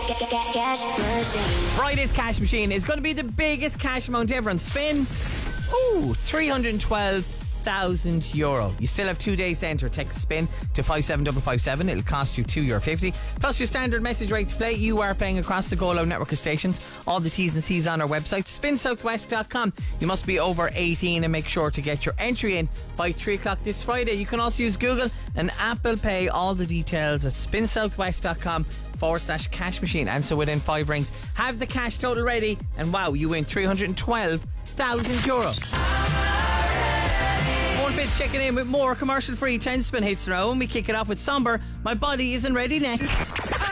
Cash Machine. Friday's Cash Machine is going to be the biggest cash amount ever on Spin. Ooh, €312,000. You still have 2 days to enter. Text Spin to 57557. It'll cost you €2.50. Plus your standard message rate to play. You are playing across the Go Loud network of stations. All the T's and C's on our website, spinsouthwest.com. You must be over 18 and make sure to get your entry in by 3 o'clock this Friday. You can also use Google and Apple Pay. All the details at spinsouthwest.com/cash machine. And so within 5 rings, have the cash total ready, and wow, you win €312,000. One Fitz checking in with more commercial free 10 spin hits in a row, and we kick it off with Somber. My Body Isn't Ready next.